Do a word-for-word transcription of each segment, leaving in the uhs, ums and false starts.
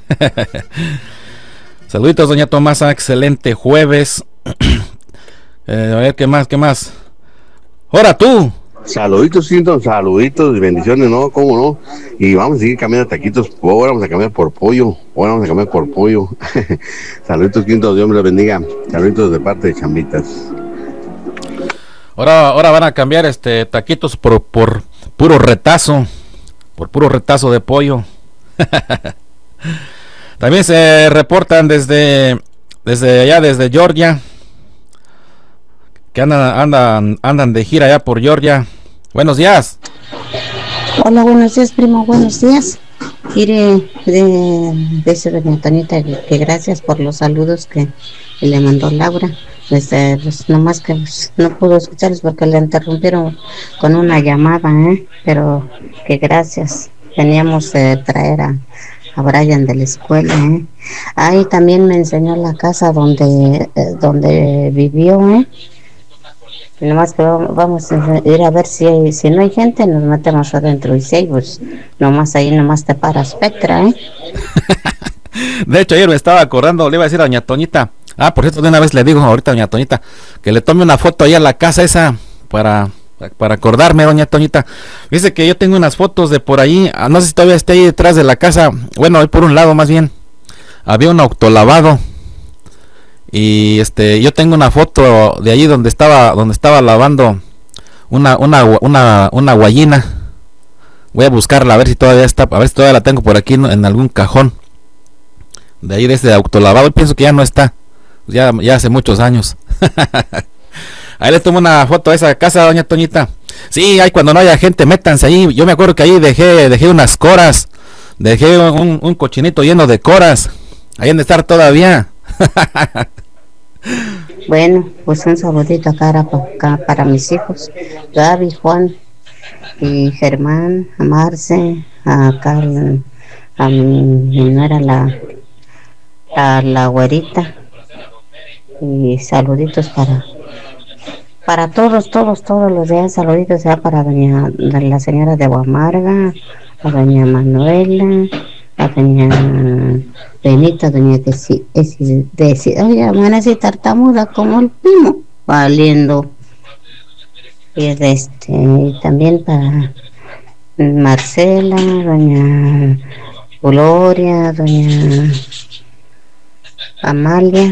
Saluditos, doña Tomasa, excelente jueves. eh, a ver, ¿qué más? ¿Qué más? ¡Ahora tú! Saluditos, Cinto, saluditos y bendiciones, ¿no? ¿Cómo no? Y vamos a seguir cambiando taquitos. Ahora vamos a cambiar por pollo. Ahora vamos a cambiar por pollo. Saluditos, Quinto, Dios me los bendiga. Saluditos de parte de Chambitas. Ahora, ahora van a cambiar este taquitos por, por puro retazo. Por puro retazo de pollo. También se reportan desde, desde allá, desde Georgia. Que andan, andan, andan de gira allá por Georgia. Buenos días. Hola, buenos días, primo, buenos días. Mire, de, dice doña Antonita que, que gracias por los saludos que le mandó Laura. Desde, pues, nomás que pues, no pudo escucharlos porque le interrumpieron con una llamada, ¿eh? Pero que gracias. Teníamos que eh, traer a, a Brian de la escuela, ¿eh? Ahí también me enseñó la casa donde, eh, donde vivió, ¿eh? Nomás que vamos a ir a ver si, si no hay gente, nos metemos adentro y si pues nomás ahí nomás te paras Petra, ¿eh? De hecho, ayer me estaba acordando, le iba a decir a doña Toñita. Ah, por cierto, de una vez le digo ahorita a doña Toñita que le tome una foto ahí a la casa esa para, para acordarme, doña Toñita. Dice que yo tengo unas fotos de por ahí, no sé si todavía está ahí detrás de la casa. Bueno, ahí por un lado más bien. Había un autolavado. Y este, yo tengo una foto de allí donde estaba, donde estaba lavando una, una, una, una guayina. Voy a buscarla a ver si todavía está, a ver si todavía la tengo por aquí en, en algún cajón. De ahí de ese autolavado, y pienso que ya no está. Ya, ya hace muchos años. Ahí les tomo una foto a esa casa, doña Toñita. Sí, ahí cuando no haya gente, métanse ahí. Yo me acuerdo que ahí dejé, dejé unas coras. Dejé un, un cochinito lleno de coras. Ahí han de estar todavía. Bueno, pues un saludito acá, acá para mis hijos, Gaby, Juan y Germán, a Marce, a Carl, a mi nuera, la, a la güerita, y saluditos para para todos, todos, todos los días, saluditos ya para doña, la señora de Aguamarga, a doña Manuela, a doña Benita, doña Desi, Desi, Desi, oye, amanece tartamuda como el primo, valiendo. Y este, y también para Marcela, doña Gloria, doña Amalia,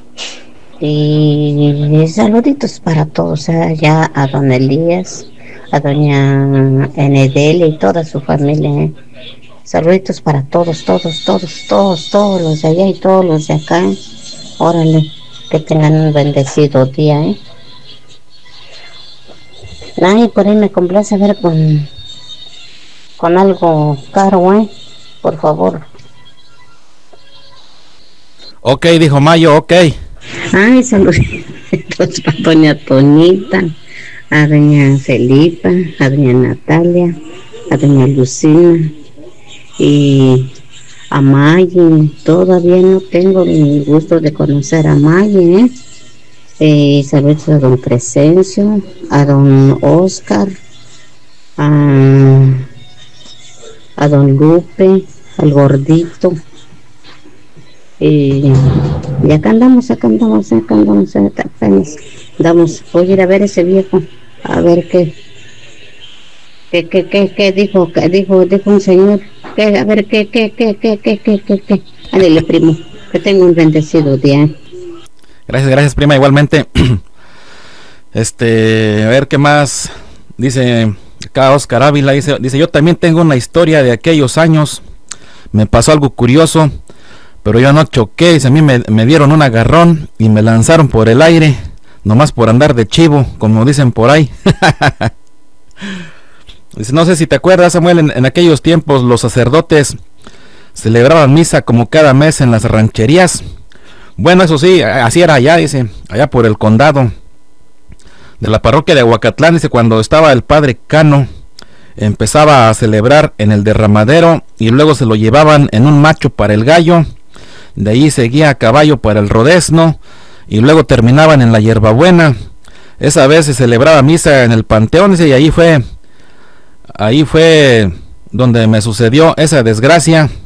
y, y saluditos para todos, ¿eh? Ya a don Elías, a doña Enedele y toda su familia, ¿eh? Saluditos para todos, todos, todos, todos, todos los de allá y todos los de acá. Órale, que tengan un bendecido día, ¿eh? Ay, por ahí me complace ver con, con algo caro, ¿eh? Por favor. Ok, dijo Mayo, ok. Ay, saluditos a doña Toñita, a doña Felipa, a doña Natalia, a doña Lucina. Y a Maggie, todavía no tengo el gusto de conocer a Maggie, ¿eh? Eh, saludos a don Crescencio, a don Oscar, a, a don Lupe, al gordito. Y, y acá andamos, acá andamos, acá andamos, acá apenas andamos. Voy a ir a ver ese viejo, a ver qué. ¿Qué, qué, qué, qué dijo? ¿Qué dijo? Dijo un señor. ¿Qué? A ver, ¿qué, qué, qué, qué, qué, qué, qué, qué? Ándale, primo, que tengo un bendecido día. Gracias, gracias, prima, igualmente. Este, a ver, ¿qué más? Dice acá Oscar Ávila, dice, dice, yo también tengo una historia de aquellos años. Me pasó algo curioso, pero yo no choqué, dice, a mí me, me dieron un agarrón y me lanzaron por el aire, nomás por andar de chivo, como dicen por ahí. Dice, no sé si te acuerdas, Samuel, en, en aquellos tiempos los sacerdotes celebraban misa como cada mes en las rancherías. Bueno, eso sí, así era allá, dice, allá por el condado de la parroquia de Aguacatlán, dice, cuando estaba el padre Cano, empezaba a celebrar en el derramadero y luego se lo llevaban en un macho para el gallo, de ahí seguía a caballo para el rodezno y luego terminaban en la hierbabuena. Esa vez se celebraba misa en el panteón, dice, y ahí fue... Ahí fue donde me sucedió esa desgracia.